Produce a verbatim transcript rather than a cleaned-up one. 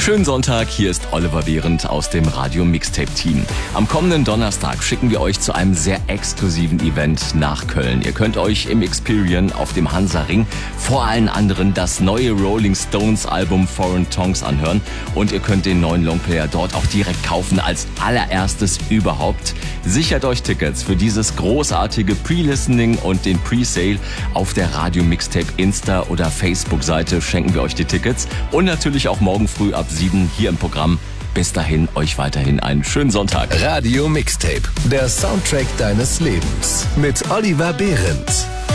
Schönen Sonntag, hier ist Oliver Behrendt aus dem Radio Mixtape Team. Am kommenden Donnerstag schicken wir euch zu einem sehr exklusiven Event nach Köln. Ihr könnt euch im Experian auf dem Hansa-Ring vor allen anderen das neue Rolling Stones Album Foreign Tongues anhören und ihr könnt den neuen Longplayer dort auch direkt kaufen als allererstes überhaupt. Sichert euch Tickets für dieses großartige Pre-Listening und den Pre-Sale auf der Radio Mixtape Insta- oder Facebook-Seite schenken wir euch die Tickets und natürlich auch morgen früh ab sieben hier im Programm. Bis dahin, euch weiterhin einen schönen Sonntag. Radio Mixtape, der Soundtrack deines Lebens mit Oliver Behrendt.